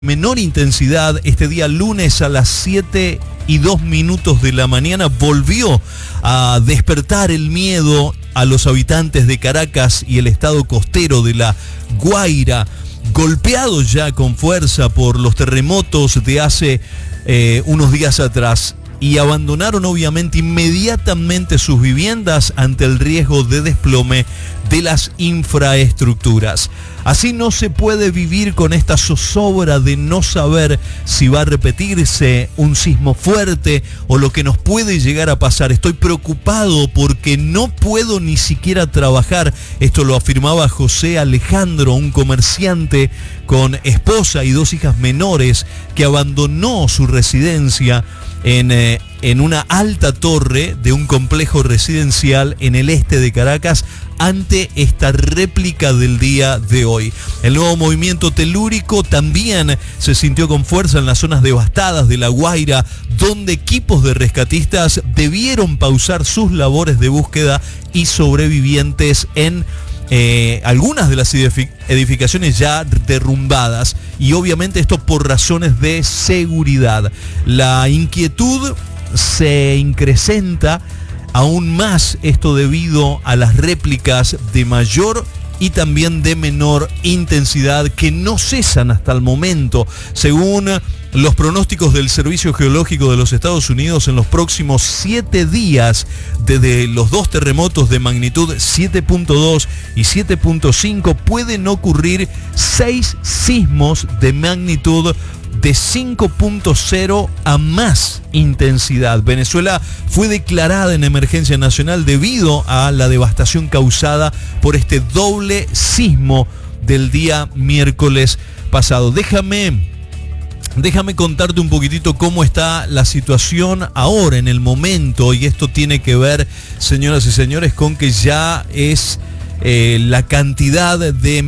menor intensidad. Este día lunes a las 7:02 de la mañana volvió a despertar el miedo a los habitantes de Caracas y el estado costero de La Guaira, golpeados ya con fuerza por los terremotos de hace unos días atrás, y abandonaron obviamente inmediatamente sus viviendas ante el riesgo de desplome de las infraestructuras. Así no se puede vivir con esta zozobra de no saber si va a repetirse un sismo fuerte o lo que nos puede llegar a pasar. Estoy preocupado porque no puedo ni siquiera trabajar. Esto lo afirmaba José Alejandro, un comerciante con esposa y 2 hijas menores que abandonó su residencia en una alta torre de un complejo residencial en el este de Caracas ante esta réplica del día de hoy. El nuevo movimiento telúrico también se sintió con fuerza en las zonas devastadas de La Guaira, donde equipos de rescatistas debieron pausar sus labores de búsqueda y sobrevivientes en algunas de las edificaciones ya derrumbadas, y obviamente esto por razones de seguridad. La inquietud se incrementa aún más, esto debido a las réplicas de mayor y también de menor intensidad que no cesan hasta el momento. Según los pronósticos del Servicio Geológico de los Estados Unidos, en los próximos 7 días, desde los 2 terremotos de magnitud 7.2 y 7.5, pueden ocurrir 6 sismos de magnitud de 5.0 a más intensidad. Venezuela fue declarada en emergencia nacional debido a la devastación causada por este doble sismo del día miércoles pasado. Déjame contarte un poquitito cómo está la situación ahora, en el momento, y esto tiene que ver, señoras y señores, con que ya es la cantidad de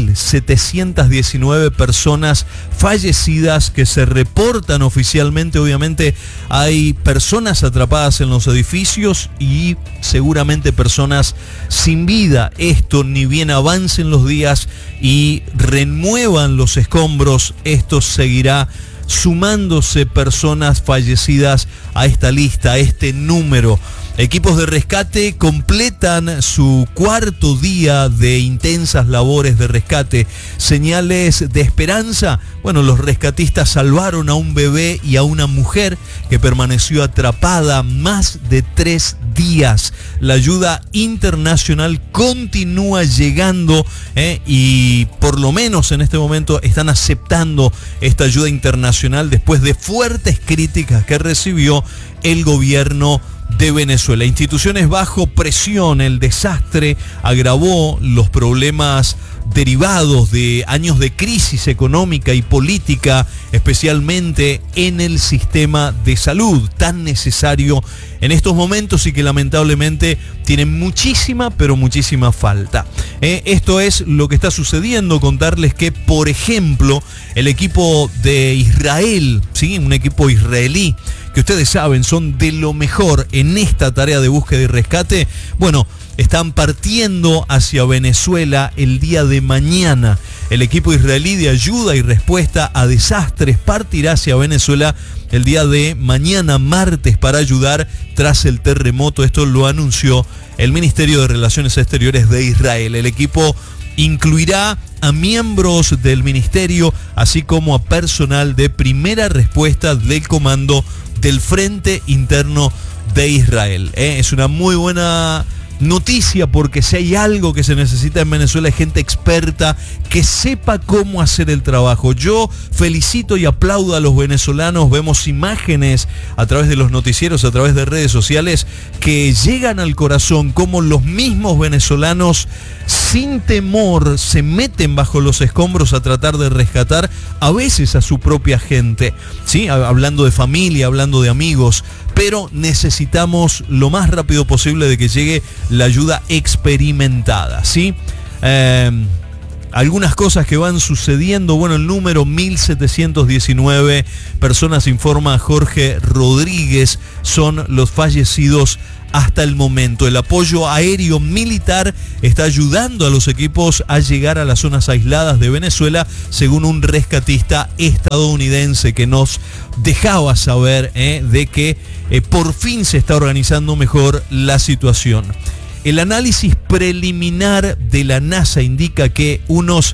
1.719 personas fallecidas que se reportan oficialmente. Obviamente hay personas atrapadas en los edificios y seguramente personas sin vida. Esto, ni bien avancen los días y remuevan los escombros, esto seguirá sumándose personas fallecidas a esta lista, a este número. Equipos de rescate completan su 4.º día de intensas labores de rescate. Señales de esperanza. Bueno, los rescatistas salvaron a un bebé y a una mujer que permaneció atrapada más de 3 días. La ayuda internacional continúa llegando y por lo menos en este momento están aceptando esta ayuda internacional después de fuertes críticas que recibió el gobierno de Venezuela. Instituciones bajo presión. El desastre agravó los problemas derivados de años de crisis económica y política, especialmente en el sistema de salud, tan necesario en estos momentos y que lamentablemente tiene muchísima, pero muchísima falta. Esto es lo que está sucediendo. Contarles que, por ejemplo, el equipo de Israel, ¿sí? Un equipo israelí, que ustedes saben son de lo mejor en esta tarea de búsqueda y rescate, bueno, están partiendo hacia Venezuela el día de mañana. El equipo israelí de ayuda y respuesta a desastres partirá hacia Venezuela el día de mañana, martes, para ayudar tras el terremoto. Esto lo anunció el Ministerio de Relaciones Exteriores de Israel. El equipo incluirá a miembros del ministerio, así como a personal de primera respuesta del Comando del Frente Interno de Israel. Es una muy buena noticia, porque si hay algo que se necesita en Venezuela es gente experta que sepa cómo hacer el trabajo. Yo felicito y aplaudo a los venezolanos. Vemos imágenes a través de los noticieros, a través de redes sociales, que llegan al corazón, como los mismos venezolanos sin temor se meten bajo los escombros a tratar de rescatar a veces a su propia gente, ¿sí? Hablando de familia, hablando de amigos, pero necesitamos lo más rápido posible de que llegue la ayuda experimentada, ¿sí? algunas cosas que van sucediendo. Bueno, el número 1719 personas, informa Jorge Rodríguez, son los fallecidos hasta el momento. El apoyo aéreo militar está ayudando a los equipos a llegar a las zonas aisladas de Venezuela, según un rescatista estadounidense que nos dejaba saber de que por fin se está organizando mejor la situación. El análisis preliminar de la NASA indica que unos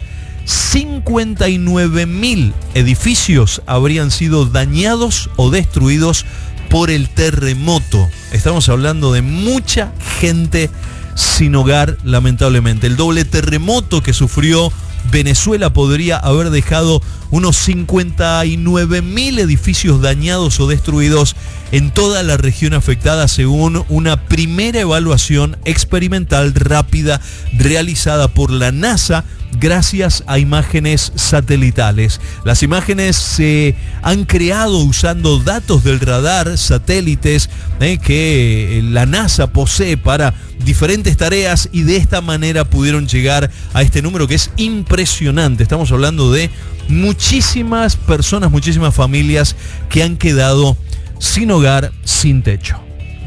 59.000 edificios habrían sido dañados o destruidos por el terremoto. Estamos hablando de mucha gente sin hogar, lamentablemente. El doble terremoto que sufrió Venezuela podría haber dejado unos 59.000 edificios dañados o destruidos en toda la región afectada, según una primera evaluación experimental rápida realizada por la NASA gracias a imágenes satelitales. Las imágenes se han creado usando datos del radar, satélites que la NASA posee para diferentes tareas, y de esta manera pudieron llegar a este número que es impresionante. Estamos hablando de muchísimas personas, muchísimas familias que han quedado sin hogar, sin techo.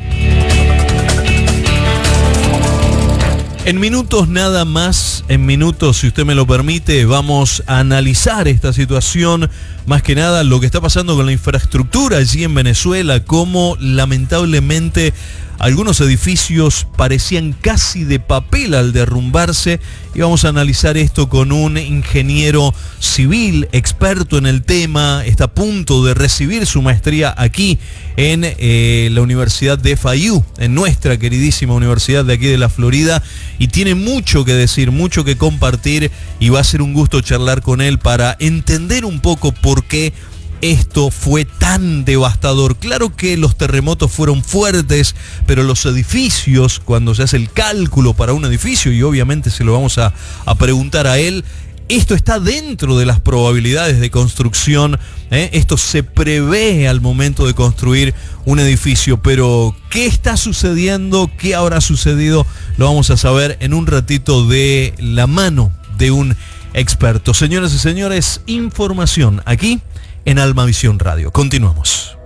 En minutos nada más, en minutos, si usted me lo permite, vamos a analizar esta situación, más que nada lo que está pasando con la infraestructura allí en Venezuela, cómo lamentablemente algunos edificios parecían casi de papel al derrumbarse, y vamos a analizar esto con un ingeniero civil experto en el tema. Está a punto de recibir su maestría aquí en la Universidad de FIU, en nuestra queridísima universidad de aquí de la Florida, y tiene mucho que decir, mucho que compartir, y va a ser un gusto charlar con él para entender un poco por qué esto fue tan devastador. Claro que los terremotos fueron fuertes, pero los edificios, cuando se hace el cálculo para un edificio, y obviamente se lo vamos a preguntar a él, esto está dentro de las probabilidades de construcción, esto se prevé al momento de construir un edificio, pero ¿qué está sucediendo? ¿Qué habrá sucedido? Lo vamos a saber en un ratito de la mano de un experto. Señoras y señores, información aquí en Almavisión Radio. Continuamos.